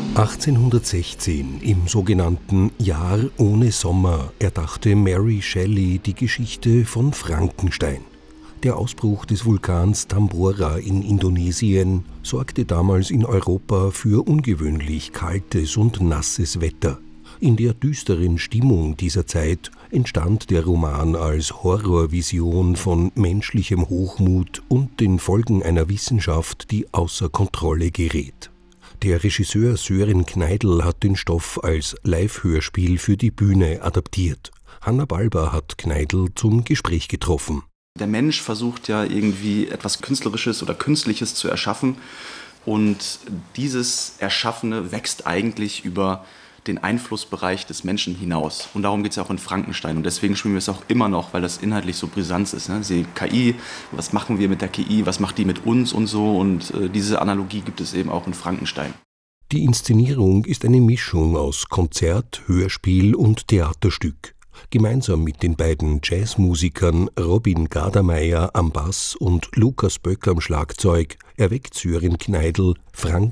1816, im sogenannten Jahr ohne Sommer, erdachte Mary Shelley die Geschichte von Frankenstein. Der Ausbruch des Vulkans Tambora in Indonesien sorgte damals in Europa für ungewöhnlich kaltes und nasses Wetter. In der düsteren Stimmung dieser Zeit entstand der Roman als Horrorvision von menschlichem Hochmut und den Folgen einer Wissenschaft, die außer Kontrolle gerät. Der Regisseur Sören Kneidl hat den Stoff als Live-Hörspiel für die Bühne adaptiert. Hanna Balber hat Kneidl zum Gespräch getroffen. Der Mensch versucht ja irgendwie etwas Künstlerisches oder Künstliches zu erschaffen. Und dieses Erschaffene wächst eigentlich über den Einflussbereich des Menschen hinaus. Und darum geht es ja auch in Frankenstein. Und deswegen spielen wir es auch immer noch, weil das inhaltlich so brisant ist. Ne? Die KI, was machen wir mit der KI, was macht die mit uns und so. Und diese Analogie gibt es eben auch in Frankenstein. Die Inszenierung ist eine Mischung aus Konzert, Hörspiel und Theaterstück. Gemeinsam mit den beiden Jazzmusikern Robin Gardermeier am Bass und Lukas Böck am Schlagzeug erweckt Sören Kneidl